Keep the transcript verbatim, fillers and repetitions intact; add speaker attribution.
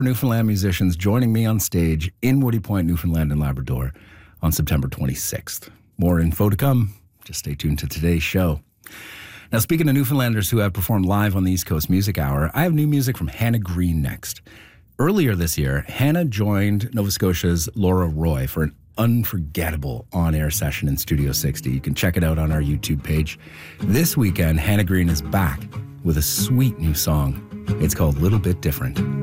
Speaker 1: Newfoundland musicians joining me on stage in Woody Point, Newfoundland and Labrador on September twenty-sixth. More info to come. Just stay tuned to today's show. Now, speaking of Newfoundlanders who have performed live on the East Coast Music Hour, I have new music from Hannah Green next. Earlier this year, Hannah joined Nova Scotia's Laura Roy for an unforgettable on-air session in Studio sixty. You can check it out on our YouTube page. This weekend, Hannah Green is back with a sweet new song. It's called Little Bit Different.